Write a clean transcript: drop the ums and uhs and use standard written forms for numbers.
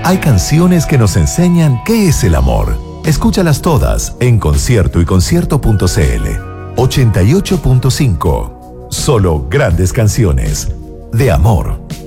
Hay canciones que nos enseñan qué es el amor. Escúchalas todas en Concierto y Concierto.cl. 88.5. Solo grandes canciones de amor.